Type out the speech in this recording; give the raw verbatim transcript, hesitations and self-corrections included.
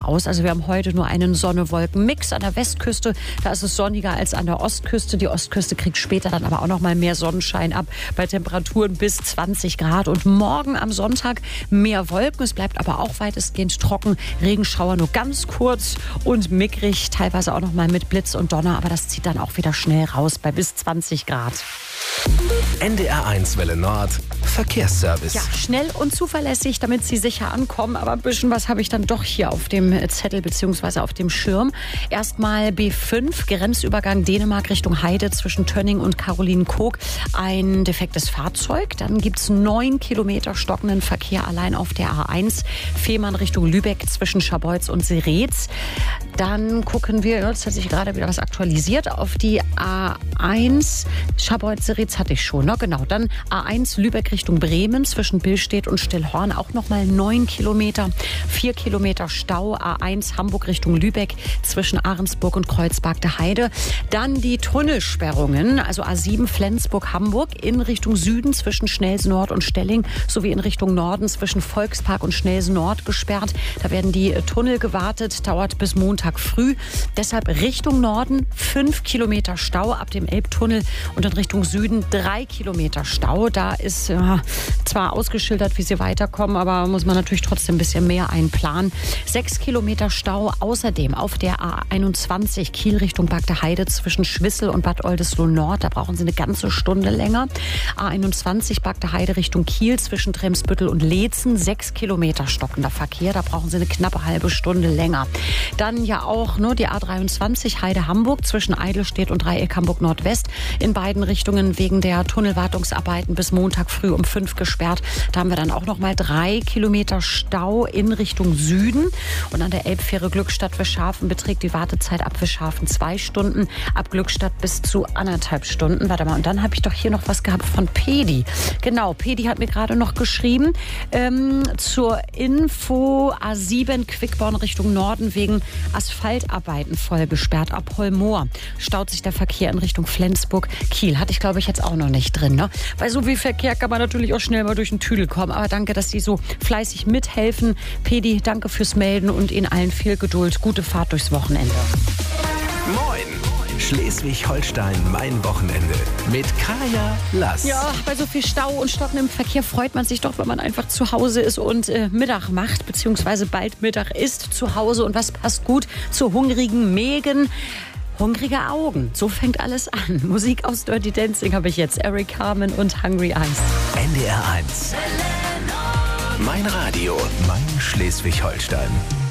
aus. Also wir haben heute nur einen Sonne-Wolken-Mix an der Westküste. Da ist es sonniger als an der Ostküste. Die Ostküste kriegt später dann aber auch noch mal mehr Sonnenschein ab bei Temperaturen bis zwanzig Grad. Und morgen am Sonntag mehr Wolken. Es bleibt aber auch weitestgehend trocken. Regenschauer nur ganz kurz und mickrig. Teilweise auch noch mal mit Blitz und Donner. Aber das zieht dann auch wieder schnell raus bei bis zwanzig Grad. N D R eins Welle Nord, Verkehrsservice. Ja, schnell und zuverlässig, damit Sie sicher ankommen. Aber ein bisschen was habe ich dann doch hier auf dem Zettel bzw. auf dem Schirm. Erstmal B fünf, Grenzübergang Dänemark Richtung Heide zwischen Tönning und Karolinenkoog. Ein defektes Fahrzeug. Dann gibt es neun Kilometer stockenden Verkehr allein auf der A eins. Fehmarn Richtung Lübeck zwischen Scharbeutz und Seretz. Dann gucken wir, jetzt hat sich gerade wieder was aktualisiert, auf die A eins. Scharbeutz-Seretz hatte ich schon, ne? Genau. Dann A eins Lübeck Richtung Bremen zwischen Billstedt und Stillhorn auch noch mal neun Kilometer. vier Kilometer Stau. A eins Hamburg Richtung Lübeck zwischen Ahrensburg und Kreuzberg-der-Heide. Dann die Tunnelsperrungen, also A sieben Flensburg-Hamburg in Richtung Süden zwischen Schnelsen-Nord und Stelling sowie in Richtung Norden zwischen Volkspark und Schnelsen-Nord gesperrt. Da werden die Tunnel gewartet, dauert bis Montag früh. Deshalb Richtung Norden fünf Kilometer Stau ab dem Elbtunnel und in Richtung Süden drei Kilometer Stau. Da ist ja, zwar ausgeschildert, wie sie weiterkommen, aber muss man natürlich trotzdem ein bisschen mehr einplanen. sechs Kilometer Stau außerdem auf der A einundzwanzig Kiel Richtung Bagde-Heide zwischen Schwissel und Bad Oldesloe-Nord. Da brauchen Sie eine ganze Stunde länger. A einundzwanzig Bagde-Heide Richtung Kiel zwischen Tremsbüttel und Leetzen. sechs Kilometer stockender Verkehr. Da brauchen Sie eine knappe halbe Stunde länger. Dann ja auch nur die A dreiundzwanzig Heide-Hamburg zwischen Eidelstedt und Dreieck Hamburg-Nordwest. In beiden Richtungen wegen der Tunnelwartungsarbeiten bis Montag früh um fünf gesperrt. Da haben wir dann auch noch mal drei Kilometer Stau in Richtung Süden. Und an der Elbfähre Glückstadt-Wischhafen beträgt die Wartezeit ab Wischhafen zwei Stunden, ab Glückstadt bis zu anderthalb Stunden. Warte mal, und dann habe ich doch hier noch was gehabt von Pedi. Genau, Pedi hat mir gerade noch geschrieben, ähm, zur Info A sieben Quickborn Richtung Norden wegen Asphaltarbeiten voll gesperrt. Ab Holmoor staut sich der Verkehr in Richtung Flensburg. Kiel hatte ich, glaube ich, jetzt auch noch nicht drin. Ne? Bei so viel Verkehr kann man natürlich auch schnell mal durch den Tüdel kommen. Aber danke, dass Sie so fleißig mithelfen. Pedi, danke fürs Melden und Ihnen allen viel Geduld. Gute Fahrt durchs Wochenende. Moin! Schleswig-Holstein, mein Wochenende. Mit Kaya Lass. Ja, bei so viel Stau und stockendem Verkehr freut man sich doch, wenn man einfach zu Hause ist und äh, Mittag macht, beziehungsweise bald Mittag ist zu Hause. Und was passt gut zu hungrigen Mägen? Hungrige Augen. So fängt alles an. Musik aus Dirty Dancing habe ich jetzt. Eric Carmen und Hungry Eyes. N D R eins. Mein Radio, mein Schleswig-Holstein.